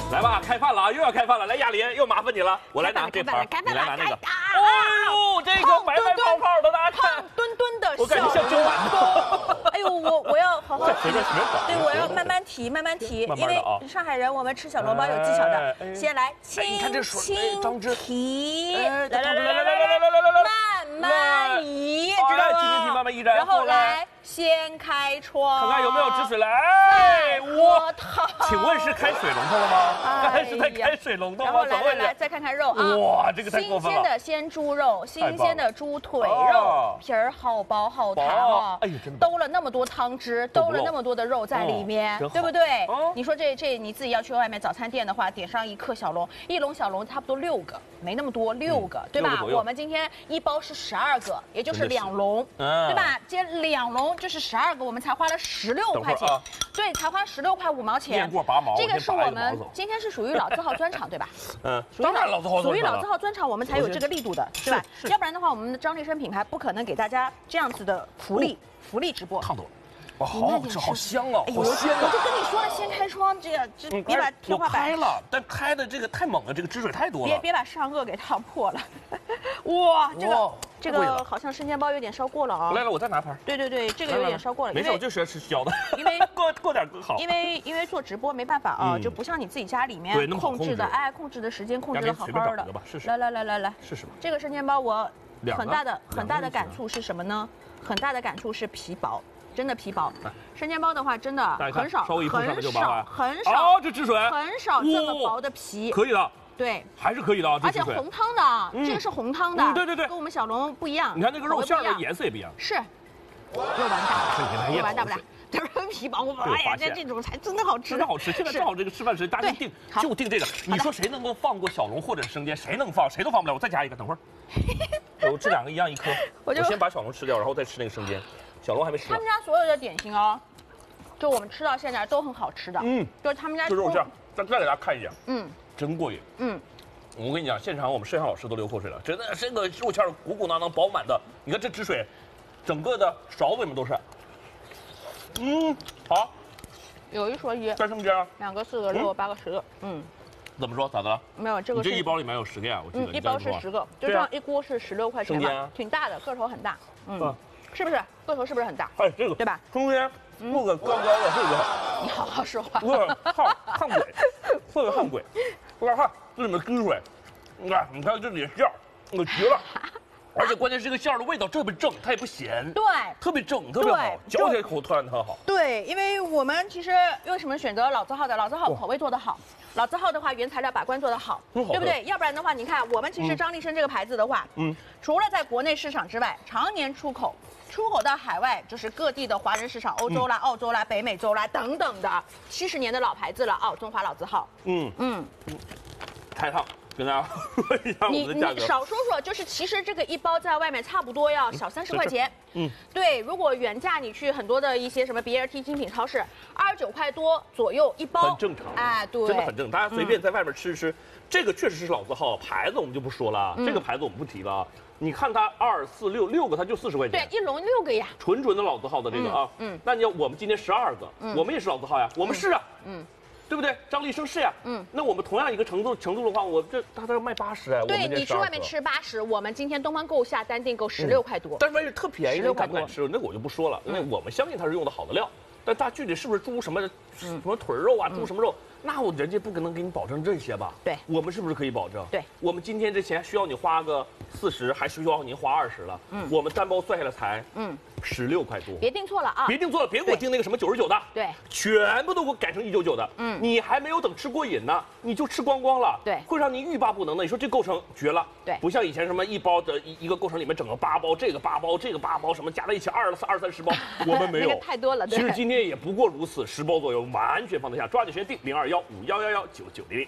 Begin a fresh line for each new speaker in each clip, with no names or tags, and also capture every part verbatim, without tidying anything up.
来吧，开饭了啊，又要开饭了。来，亚林，又麻烦你了，我来拿这盘，你来拿那个。哦，这个白白泡泡的，大家看，
墩墩的，
我感觉像蒸馒头。
哎呦，我我要好好
随便随便搞。
对，我要慢慢提，慢慢提，因为上海人我们吃小笼包有技巧的，先来轻轻提，来来来来来来来来来来，慢慢移，知道吗？
轻轻提，慢慢移，
然后来掀开窗，
看看有没有止水来。哎，
我烫。
请问是开水龙头了吗？刚才是在开水龙头吗？
然后来来来，再看看肉啊！
哇，这个太过分了！
新鲜的鲜猪肉，新鲜的猪腿肉，皮儿好薄好弹啊！哎呦，真的，兜了那么多汤汁，兜了那么多的肉在里面，对不对？你说这这你自己要去外面早餐店的话，点上一克小龙，一笼小龙差不多六个，没那么多，六个，对吧？我们今天一包是十二个，也就是两笼，对吧？今天两笼就是十二个，我们才花了十六块钱，对，才花十六块五毛钱。
面过拔毛，
这个是我们今天是属于老字号专场，对吧？
嗯，当然老字号，
属于老字号专场，我们才有这个力度的，是吧？要不然的话，我们的张立生品牌不可能给大家这样子的福利福利直播。
烫到了，哇，好好吃，好香啊，好鲜啊！
我就跟你说了，先开窗，这个这别把天花板
开了，但开的这个太猛了，这个汁水太多了，
别别把上颚给烫破了。哇，这个这个好像生煎包有点烧过了啊！
来来，我再拿盘。
对对对，这个有点烧过了。
没事，我就喜欢吃焦的，
因为
过过点更好。
因为因为做直播没办法啊，就不像你自己家里面控制的，哎，控制的时间控制的好好的。来来来来来，
试试吧。
这个生煎包我很大的很大的感触是什么呢？很大的感触是皮薄。真的皮薄，生煎包的话真的很少，很少，很少，
哦，这汁水
很少这么薄的皮，
可以的，
对，
还是可以的啊，
而且红汤的，这个是红汤的，
对对对，
跟我们小笼不一样。
你看那个肉馅的颜色也不一样，
是，肉丸大，肉丸大不大？就是皮薄，我哎呀，这这种才真的好吃，
真的好吃。现在正好这个吃饭时间，大家定就定这个。你说谁能够放过小笼或者生煎？谁能放？谁都放不了。我再加一个，等会儿，我这两个一样一颗，我先把小笼吃掉，然后再吃那个生煎。小龙还没吃。
他们家所有的点心哦，就我们吃到现在都很好吃的。嗯，就是他们家。
就肉馅，再再给大家看一眼。
嗯，
真过瘾。
嗯，
我跟你讲，现场我们摄像老师都流口水了，真的，这个肉馅鼓鼓囊囊、饱满的。你看这汁水，整个的勺子里面都是。嗯，好。
有一说一。
再生煎。
两个四个六个八个十个。嗯。
怎么说？咋的了？
没有这个。
你这一包里面有十个呀？我记得。
嗯，一包是十个，就这样一锅是十六块钱嘛，挺大的，个头很大。嗯。是不是个头是不是很大？
哎，这个
对吧？
中间做个高高的，这个好。
你好好说话。
有点汗汗鬼，特别汗鬼，有点汗。这里面汁水，你看，你看这里馅儿，我绝了。而且关键是这个馅儿的味道特别正，它也不咸，
对，
特别正，特别好，嚼起来口突然特好。
对，因为我们其实为什么选择老字号的？老字号口味做得好，老字号的话原材料把关做得好，对不对？要不然的话，你看我们其实张立生这个牌子的话，嗯，除了在国内市场之外，常年出口。出口到海外，就是各地的华人市场，欧洲啦、澳洲啦、北美洲啦等等的，七十年的老牌子了啊，中华老字号。嗯嗯，开烫，跟大家说一下我们的价格。你你少说说，就是其实这个一包在外面差不多要小三十块钱。嗯，对，如果原价你去很多的一些什么 B L T 精品超市，二十九块多左右一包，很正常。哎，对，真的很正常，大家随便在外面吃吃，这个确实是老字号，牌子我们就不说了，这个牌子我们不提了。你看它二四六六个，它就四十块钱。对，一笼六个呀。纯纯的老字号的这个啊，嗯，那你要我们今天十二个，我们也是老字号呀，我们是啊，嗯，对不对？张立生是呀，嗯，那我们同样一个程度程度的话，我这它这卖八十哎，对你去外面吃八十，我们今天东方购下单订购十六块多，但是万一特便宜，你敢不敢吃？那我就不说了，因为我们相信它是用的好的料，但它具体是不是猪什么什么腿肉啊，猪什么肉？那我人家不可能给你保证这些吧？对，我们是不是可以保证？对，我们今天这钱需要你花个四十，还需要您花二十了。嗯，我们单包算下来才嗯十六块多。别订错了啊！别订错了，别给我订那个什么九十九的。对，全部都给我改成一九九的。嗯，你还没有等吃过瘾呢，你就吃光光了。对，会让您欲罢不能的。你说这构成绝了。对，不像以前什么一包的一一个构成里面整个八包，这个八包，这个八包，什么加在一起二二三十包，我们没有。太多了。其实今天也不过如此，十包左右完全放得下。抓紧时间订零二幺五幺幺幺九九零零。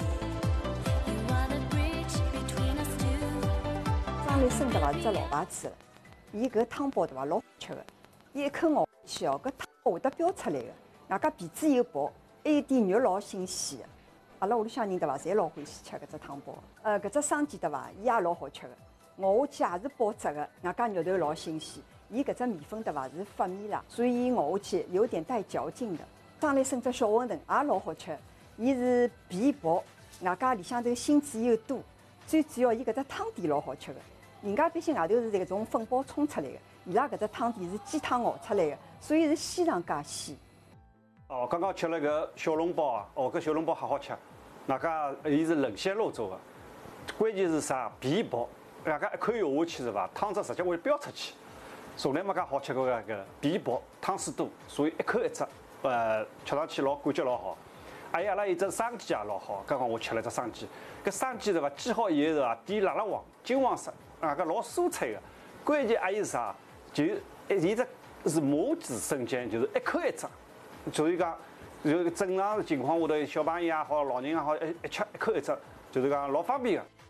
张立生对伐？是只老牌子了，伊搿汤包对伐？老好吃的，伊一口咬下去哦，搿汤会得飙出来的。外加皮子又薄，还有点肉老新鲜的。阿拉屋里向人对伐？侪老欢喜吃搿只汤包。呃，搿只生煎对伐？伊也老好吃的，咬下去也是包汁的，外加肉头老新鲜。伊搿只面粉对伐？是发面啦，所以咬下去有点带嚼劲的。张立生只小馄饨也老好吃， 伊是皮薄，外加里向头芯子又多，最主要伊搿只汤底老好吃的。人家一般性外头是这种粉包冲出来的，伊拉搿只汤底是鸡汤熬出来的，所以是鲜上加鲜。
哦，刚刚吃了个小笼包啊，哦，搿小笼包好好吃，外加伊是冷鲜肉做的，关键是啥？皮薄，外加一口咬下去是伐？汤汁直接会飙出去。从来没介好吃过搿个皮薄，汤水多，所以一口一只，呃，吃上去老感觉老好。还有阿拉有只生鸡也老好，刚刚我吃了只生鸡，搿生鸡对伐？煎好以后是伐？底辣辣黄，金黄色，啊，搿老酥脆个。关键还有啥？就伊只是麻子生煎，就是一口一只，就是讲，就是正常情况下头，小朋友也好，老人也好，一一吃一口一只，就是讲老方便个。